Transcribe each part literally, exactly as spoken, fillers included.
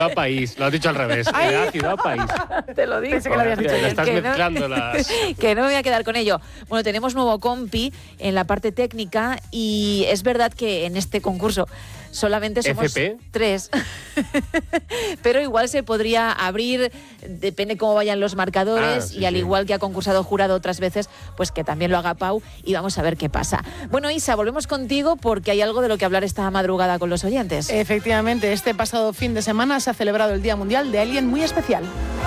A país, lo has dicho al revés. Era ciudad país. Te lo digo. Pensé que lo habías dicho. Estás que mezclando no, las... que no me voy a quedar con ello. Bueno, tenemos nuevo compi en la parte técnica y es verdad que en este concurso solamente somos F P tres. Pero igual se podría abrir, depende cómo vayan los marcadores, ah, sí, y al sí. igual que ha concursado jurado otras veces, pues que también lo haga Pau y vamos a ver qué pasa. Bueno, Isa, volvemos contigo porque hay algo de lo que hablar esta madrugada con los oyentes. Efectivamente, este pasado fin de semana se ha celebrado el Día Mundial de alguien muy especial.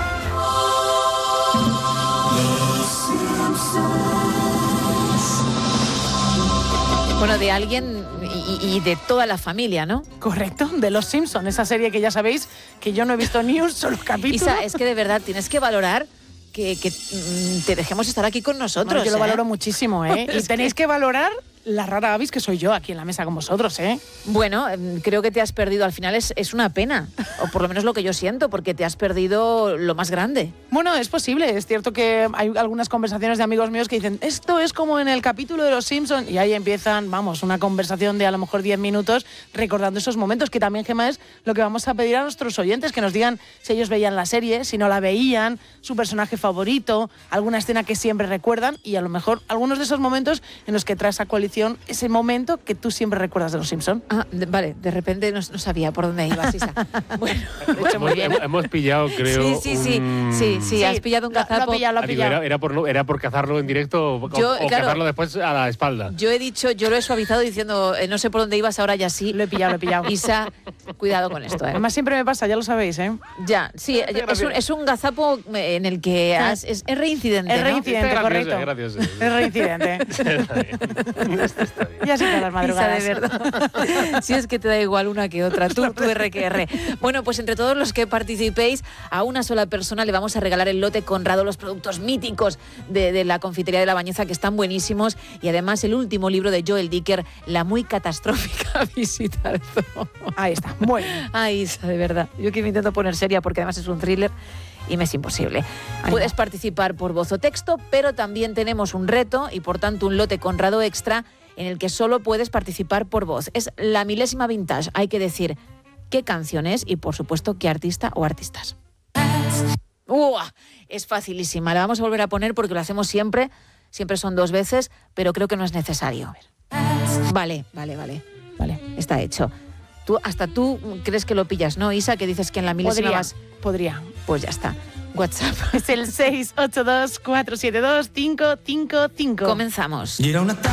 Bueno, de alguien y, y de toda la familia, ¿no? Correcto, de Los Simpson, esa serie que ya sabéis que yo no he visto ni un solo capítulo. Isa, es que de verdad tienes que valorar que, que mm, te dejemos estar aquí con nosotros. Bueno, yo lo ¿eh? valoro muchísimo, ¿eh? Y tenéis que valorar la rara avis que soy yo aquí en la mesa con vosotros, ¿eh? Bueno, creo que te has perdido. Al final es, es una pena, o por lo menos lo que yo siento, porque te has perdido lo más grande. Bueno, es posible. Es cierto que hay algunas conversaciones de amigos míos que dicen esto es como en el capítulo de Los Simpson, y ahí empiezan, vamos, una conversación de a lo mejor diez minutos recordando esos momentos, que también, Gemma, es lo que vamos a pedir a nuestros oyentes, que nos digan si ellos veían la serie, si no la veían, su personaje favorito, alguna escena que siempre recuerdan, y a lo mejor algunos de esos momentos en los que traes a coalición ese momento que tú siempre recuerdas de Los Simpson. Ah, de, vale, de repente no, no sabía por dónde ibas, Isa. Bueno, de hecho, muy bien. Hemos, hemos pillado, creo. Sí, sí, sí, un... sí, sí, has pillado un gazapo. Lo, lo ha pillado, lo ha Ah, digo, pillado. era, era, por, era por cazarlo en directo o, Yo, o claro, cazarlo después a la espalda. Yo he dicho, yo lo he suavizado diciendo, eh, no sé por dónde ibas, ahora ya sí. Lo he pillado, lo he pillado. Isa, cuidado con esto, ¿eh? Además siempre me pasa, ya lo sabéis, ¿eh? Ya, sí, es un, es un gazapo en el que has, es, es reincidente, Es ¿no? reincidente, Está correcto. gracioso, es gracioso. Es reincidente. Está bien. Esto está bien. Y así todas las madrugadas. Isa, de verdad. Si es que te da igual una que otra, tú, tú R que R. Bueno, pues entre todos los que participéis, a una sola persona le vamos a regalar el lote Conrado, los productos míticos de, de la confitería de La Bañeza, que están buenísimos, y además el último libro de Joel Dicker, La muy catastrófica visita al zoo. Ahí está, muy bien. Ay, Isa, de verdad. Yo que me intento poner seria porque además es un thriller y me es imposible. Ay, Puedes no. participar por voz o texto, pero también tenemos un reto y por tanto un lote Conrado extra en el que solo puedes participar por voz. Es la milésima vintage. Hay que decir qué canción es y, por supuesto, qué artista o artistas. ¡Uah! Es facilísima. La vamos a volver a poner porque lo hacemos siempre. Siempre son dos veces, pero creo que no es necesario. Vale, vale, vale. Vale, está hecho. Tú, hasta tú crees que lo pillas, ¿no, Isa? Que dices que en la milésima Podría, vas... podría. Pues ya está. WhatsApp. Es el seis ocho dos, cuatro siete dos, cinco cinco cinco. Comenzamos. Y era una